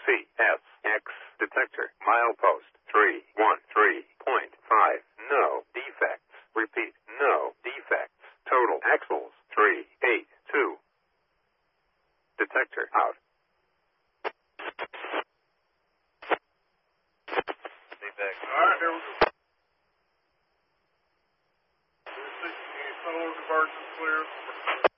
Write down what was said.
CSX detector. Milepost 313.5. No defects. Repeat, no defects. Total axles 382. Detector out. Feedback. All right, here we go. 60 solar diversion clear.